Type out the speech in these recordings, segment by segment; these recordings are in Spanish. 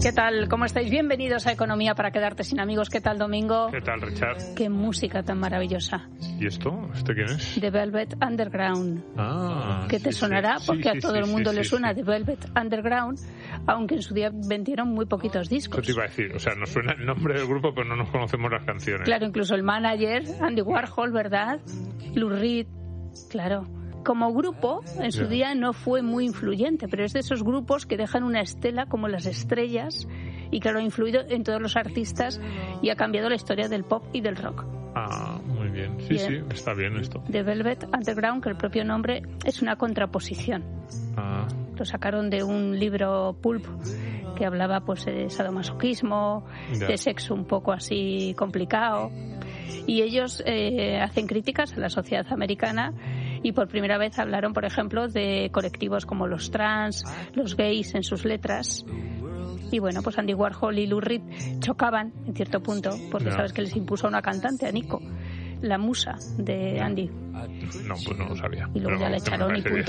¿Qué tal? ¿Cómo estáis? Bienvenidos a Economía para quedarte sin amigos. ¿Qué tal, Domingo? ¿Qué tal, Richard? Qué música tan maravillosa. ¿Y esto? ¿Este quién es? The Velvet Underground. ¿Qué te sonará? Porque a todo el mundo le suena The Velvet Underground, aunque en su día vendieron muy poquitos discos. Eso te iba a decir. O sea, nos suena el nombre del grupo, pero no nos conocemos las canciones. Claro, incluso el manager, Andy Warhol, ¿verdad? Lou Reed, claro. Como grupo, en su día no fue muy influyente, pero es de esos grupos que dejan una estela como las estrellas y claro, ha influido en todos los artistas y ha cambiado la historia del pop y del rock. Muy bien. Sí, está bien esto. The Velvet Underground, que el propio nombre es una contraposición. Lo sacaron de un libro pulp que hablaba pues de sadomasoquismo, de sexo un poco así complicado. Y ellos hacen críticas a la sociedad americana y por primera vez hablaron, por ejemplo, de colectivos como los trans, los gays en sus letras. Y bueno, pues Andy Warhol y Lou Reed chocaban en cierto punto, porque sabes que les impuso a una cantante, a Nico, la musa de Andy. No, pues no lo sabía. Y luego ya la echaron y punto.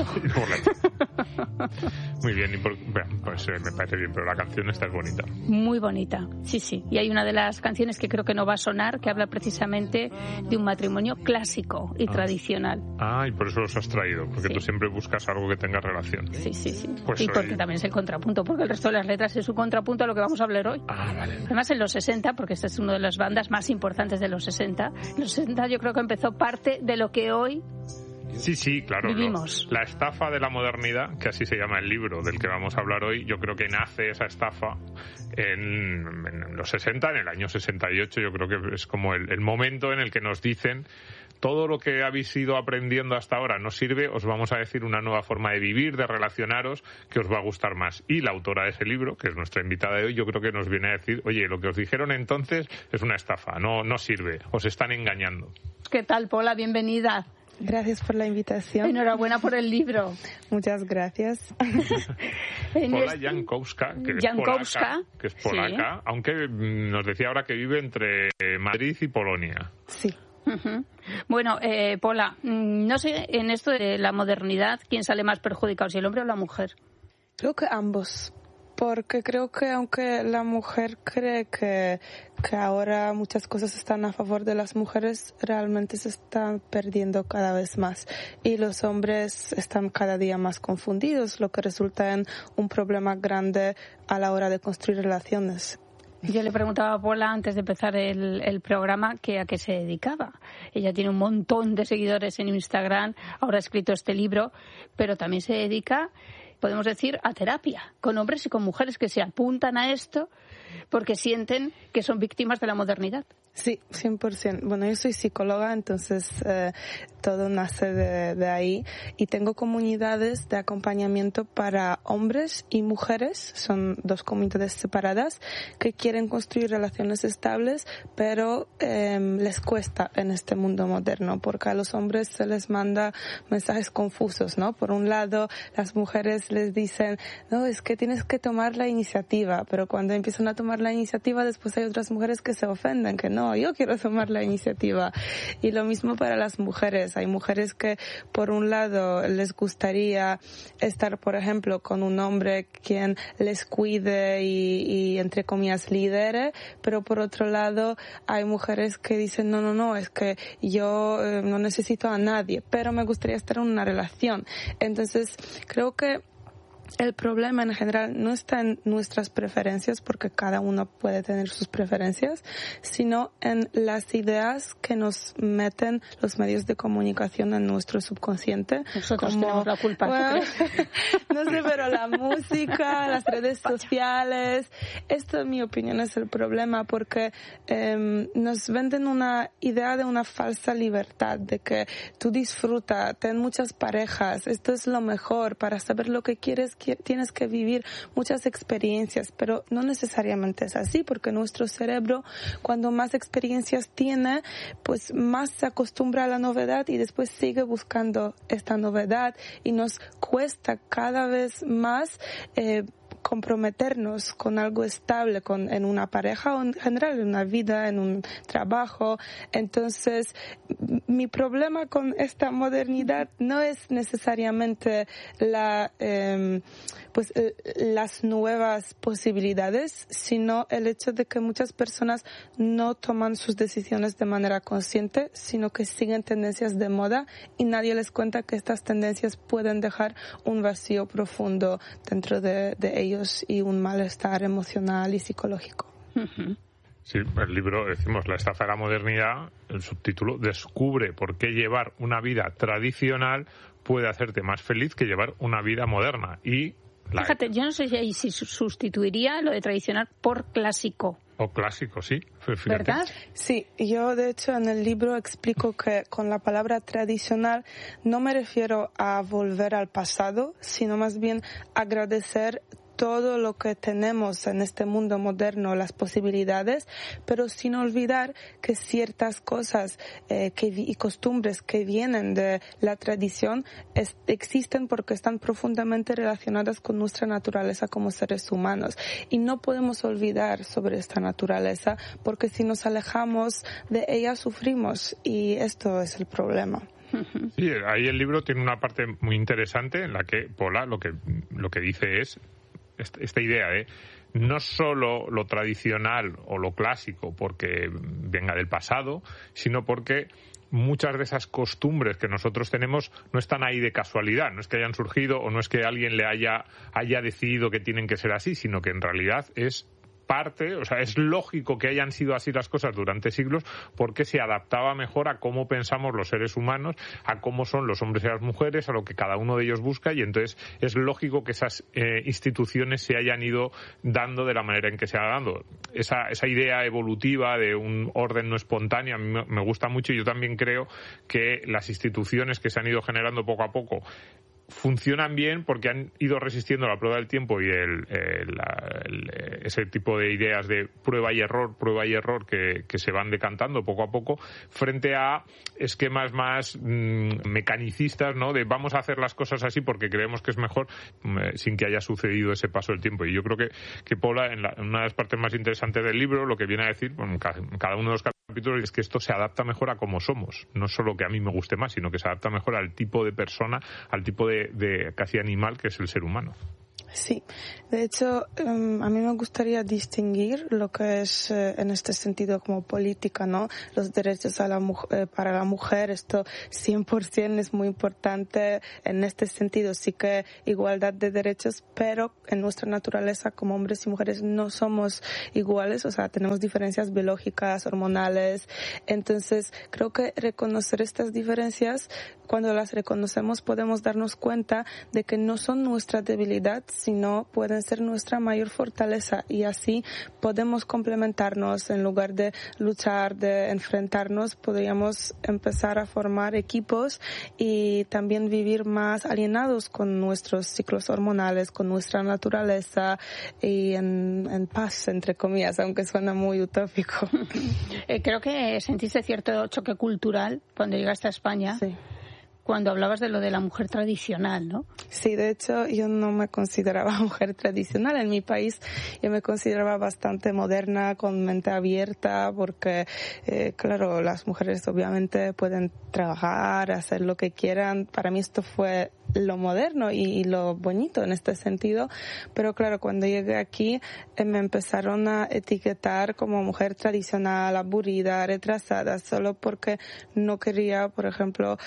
Muy bien, pues me parece bien, pero la canción esta es bonita. Muy bonita, sí. Y hay una de las canciones que creo que no va a sonar, que habla precisamente de un matrimonio clásico y tradicional. Y por eso los has traído, porque tú siempre buscas algo que tenga relación. Sí. Pues y porque también es el contrapunto, porque el resto de las letras es un contrapunto a lo que vamos a hablar hoy. Vale. Además, en los 60, porque esta es una de las bandas más importantes de los 60, en los 60 yo creo que empezó parte de lo que hoy Sí, claro. Vivimos. La estafa de la modernidad, que así se llama el libro del que vamos a hablar hoy, yo creo que nace esa estafa en los 60, en el año 68, yo creo que es como el momento en el que nos dicen todo lo que habéis ido aprendiendo hasta ahora no sirve, os vamos a decir una nueva forma de vivir, de relacionaros, que os va a gustar más. Y la autora de ese libro, que es nuestra invitada de hoy, yo creo que nos viene a decir, oye, lo que os dijeron entonces es una estafa, no sirve, os están engañando. ¿Qué tal, Pola? Bienvenida. Gracias por la invitación. Enhorabuena por el libro. Muchas gracias. Pola Jankowska, que es polaca, aunque nos decía ahora que vive entre Madrid y Polonia. Sí. Bueno, Pola, no sé, en esto de la modernidad, ¿quién sale más perjudicado, si el hombre o la mujer? Creo que ambos. Porque creo que aunque la mujer cree que ahora muchas cosas están a favor de las mujeres, realmente se están perdiendo cada vez más. Y los hombres están cada día más confundidos, lo que resulta en un problema grande a la hora de construir relaciones. Yo le preguntaba a Pola antes de empezar el programa que a qué se dedicaba. Ella tiene un montón de seguidores en Instagram, ahora ha escrito este libro, pero también se dedica, podemos decir, a terapia, con hombres y con mujeres que se apuntan a esto porque sienten que son víctimas de la modernidad. Sí, 100%. Bueno, yo soy psicóloga, entonces todo nace de ahí. Y tengo comunidades de acompañamiento para hombres y mujeres, son dos comunidades separadas, que quieren construir relaciones estables, pero les cuesta en este mundo moderno, porque a los hombres se les manda mensajes confusos, ¿no? Por un lado, las mujeres les dicen, no, es que tienes que tomar la iniciativa, pero cuando empiezan a tomar la iniciativa, después hay otras mujeres que se ofenden, que no, yo quiero tomar la iniciativa. Y lo mismo para las mujeres. Hay mujeres que, por un lado, les gustaría estar, por ejemplo, con un hombre quien les cuide y entre comillas, lidere, pero por otro lado, hay mujeres que dicen, no, es que yo no necesito a nadie, pero me gustaría estar en una relación. Entonces, creo que el problema en general no está en nuestras preferencias, porque cada uno puede tener sus preferencias, sino en las ideas que nos meten los medios de comunicación en nuestro subconsciente. Nosotros tenemos la culpa. Bueno, no sé, pero la música, las redes sociales, esto en mi opinión es el problema, porque nos venden una idea de una falsa libertad, de que tú disfruta, ten muchas parejas, esto es lo mejor, para saber lo que quieres tienes que vivir muchas experiencias, pero no necesariamente es así, porque nuestro cerebro, cuando más experiencias tiene, pues más se acostumbra a la novedad y después sigue buscando esta novedad, y nos cuesta cada vez más comprometernos con algo estable, en una pareja o en general en una vida, en un trabajo. Entonces, mi problema con esta modernidad no es necesariamente pues las nuevas posibilidades, sino el hecho de que muchas personas no toman sus decisiones de manera consciente, sino que siguen tendencias de moda y nadie les cuenta que estas tendencias pueden dejar un vacío profundo dentro de ellos y un malestar emocional y psicológico. Uh-huh. Sí, el libro, decimos, La estafa de la modernidad, el subtítulo, descubre por qué llevar una vida tradicional puede hacerte más feliz que llevar una vida moderna. Y fíjate, yo no sé si sustituiría lo de tradicional por clásico. O clásico, sí. Fíjate. ¿Verdad? Sí, yo de hecho en el libro explico que con la palabra tradicional no me refiero a volver al pasado, sino más bien agradecer todo lo que tenemos en este mundo moderno, las posibilidades, pero sin olvidar que ciertas cosas y costumbres que vienen de la tradición existen porque están profundamente relacionadas con nuestra naturaleza como seres humanos. Y no podemos olvidar sobre esta naturaleza porque si nos alejamos de ella sufrimos y esto es el problema. Sí, ahí el libro tiene una parte muy interesante en la que Pola lo que dice es esta idea de no solo lo tradicional o lo clásico porque venga del pasado, sino porque muchas de esas costumbres que nosotros tenemos no están ahí de casualidad, no es que hayan surgido o no es que alguien le haya decidido que tienen que ser así, sino que en realidad es parte, o sea, es lógico que hayan sido así las cosas durante siglos porque se adaptaba mejor a cómo pensamos los seres humanos, a cómo son los hombres y las mujeres, a lo que cada uno de ellos busca, y entonces es lógico que esas instituciones se hayan ido dando de la manera en que se ha dado. Esa idea evolutiva de un orden no espontáneo a mí me gusta mucho, y yo también creo que las instituciones que se han ido generando poco a poco funcionan bien porque han ido resistiendo la prueba del tiempo y ese tipo de ideas de prueba y error que se van decantando poco a poco frente a esquemas más mecanicistas, ¿no? De vamos a hacer las cosas así porque creemos que es mejor sin que haya sucedido ese paso del tiempo. Y yo creo que Paula, en una de las partes más interesantes del libro, lo que viene a decir, bueno, cada uno de los capítulos, es que esto se adapta mejor a cómo somos. No solo que a mí me guste más, sino que se adapta mejor al tipo de persona, al tipo de casi animal que es el ser humano. Sí, de hecho, a mí me gustaría distinguir lo que es en este sentido como política, ¿no? Los derechos para la mujer, esto 100% es muy importante en este sentido. Sí que igualdad de derechos, pero en nuestra naturaleza como hombres y mujeres no somos iguales, o sea, tenemos diferencias biológicas, hormonales. Entonces, creo que reconocer estas diferencias, cuando las reconocemos, podemos darnos cuenta de que no son nuestra debilidad, sino pueden ser nuestra mayor fortaleza, y así podemos complementarnos. En lugar de luchar, de enfrentarnos, podríamos empezar a formar equipos y también vivir más alienados con nuestros ciclos hormonales, con nuestra naturaleza y en paz, entre comillas, aunque suena muy utópico. Creo que sentiste cierto choque cultural cuando llegaste a España. Sí. Cuando hablabas de lo de la mujer tradicional, ¿no? Sí, de hecho, yo no me consideraba mujer tradicional. En mi país yo me consideraba bastante moderna, con mente abierta, porque, claro, las mujeres obviamente pueden trabajar, hacer lo que quieran. Para mí esto fue lo moderno y lo bonito en este sentido, pero claro, cuando llegué aquí me empezaron a etiquetar como mujer tradicional, aburrida, retrasada, solo porque no quería, por ejemplo,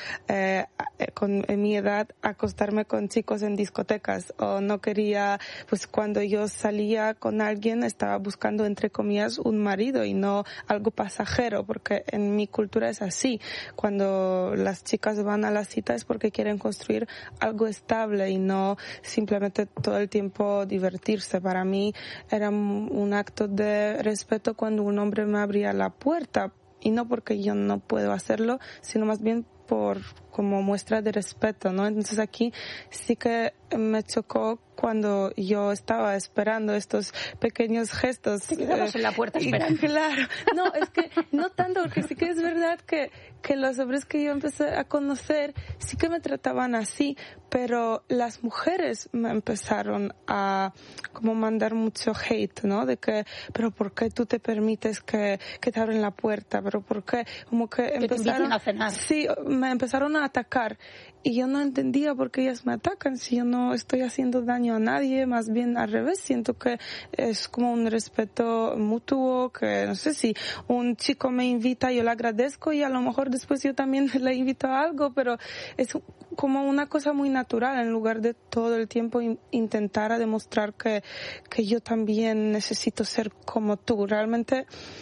en mi edad acostarme con chicos en discotecas, o no quería, pues cuando yo salía con alguien estaba buscando entre comillas un marido y no algo pasajero, porque en mi cultura es así. Cuando las chicas van a la cita es porque quieren construir algo estable y no simplemente todo el tiempo divertirse. Para mí era un acto de respeto cuando un hombre me abría la puerta, y no porque yo no puedo hacerlo, sino más bien como muestra de respeto, ¿no? Entonces aquí sí que me chocó cuando yo estaba esperando estos pequeños gestos. Te quedabas en la puerta esperando. Claro. No, es que no tanto, porque sí que es verdad que los hombres que yo empecé a conocer sí que me trataban así, pero las mujeres me empezaron a como mandar mucho hate, ¿no? De que, pero ¿por qué tú te permites que te abren la puerta? ¿Pero por qué? Como que empezaron a cenar. Sí, me empezaron a atacar. Y yo no entendía por qué ellas me atacan si yo no estoy haciendo daño a nadie, más bien al revés. Siento que es como un respeto mutuo, que no sé, si un chico me invita, yo le agradezco y a lo mejor después yo también le invito a algo, pero es como una cosa muy natural en lugar de todo el tiempo intentar a demostrar que yo también necesito ser como tú. Realmente,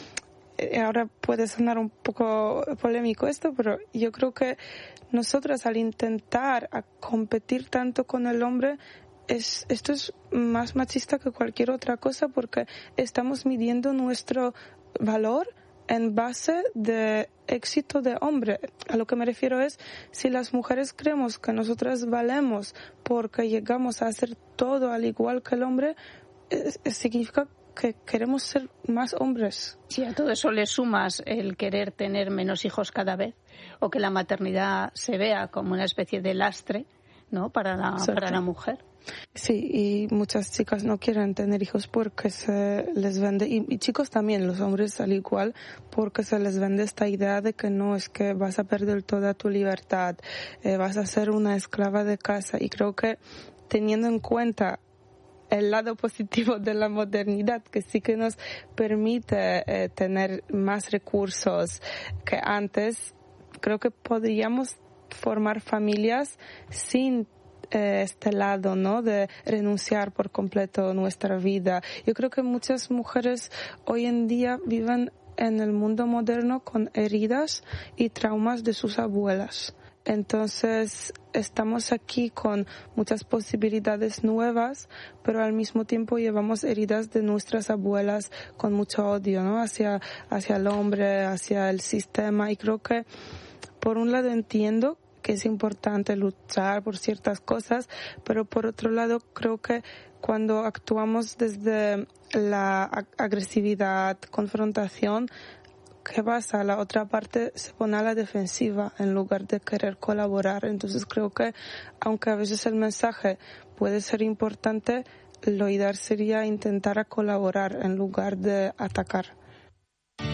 ahora puede sonar un poco polémico esto, pero yo creo que nosotras al intentar a competir tanto con el hombre, esto es más machista que cualquier otra cosa, porque estamos midiendo nuestro valor en base de éxito de hombre. A lo que me refiero es, si las mujeres creemos que nosotras valemos porque llegamos a hacer todo al igual que el hombre, significa que queremos ser más hombres. Si a todo eso le sumas el querer tener menos hijos cada vez, o que la maternidad se vea como una especie de lastre, ¿no?, para la mujer. Sí, y muchas chicas no quieren tener hijos porque se les vende, y chicos también, los hombres al igual, porque se les vende esta idea de que no, es que vas a perder toda tu libertad, vas a ser una esclava de casa. Y creo que teniendo en cuenta el lado positivo de la modernidad, que sí que nos permite tener más recursos que antes, creo que podríamos formar familias sin este lado, ¿no?, de renunciar por completo nuestra vida. Yo creo que muchas mujeres hoy en día viven en el mundo moderno con heridas y traumas de sus abuelas. Entonces, estamos aquí con muchas posibilidades nuevas, pero al mismo tiempo llevamos heridas de nuestras abuelas con mucho odio, ¿no?, hacia el hombre, hacia el sistema. Y creo que, por un lado, entiendo que es importante luchar por ciertas cosas, pero por otro lado, creo que cuando actuamos desde la agresividad, confrontación, ¿qué pasa? La otra parte se pone a la defensiva en lugar de querer colaborar. Entonces creo que, aunque a veces el mensaje puede ser importante, lo ideal sería intentar a colaborar en lugar de atacar.